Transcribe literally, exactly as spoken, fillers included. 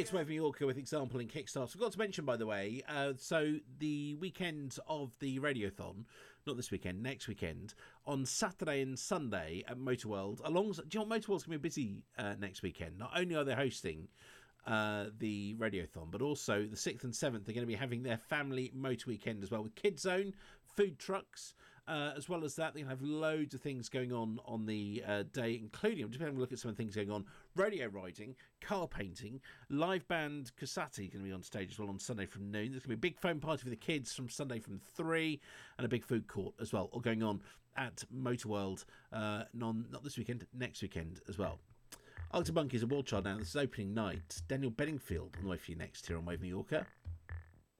It's Wave Mallorca with Example and Kickstarter. Forgot to mention, by the way, uh, so the weekend of the Radiothon, not this weekend, next weekend, on Saturday and Sunday at Motorworld. Alongside, do you know what, Motorworld's going to be busy uh, next weekend. Not only are they hosting uh, the Radiothon, but also the sixth and seventh, they're going to be having their family motor weekend as well, with Kids Zone, food trucks, uh, as well as that. They're going to have loads of things going on on the uh, day, including, I'm just having a look at some of the things going on, rodeo riding, car painting, live band Casati going to be on stage as well on Sunday from noon. There's going to be a big phone party for the kids from Sunday from three, and a big food court as well, all going on at Motorworld, uh, non, not this weekend, next weekend as well. Arctic Monkeys, a Wall Child now. This is opening night. Daniel Bedingfield on the way for you next here on Wave Mallorca.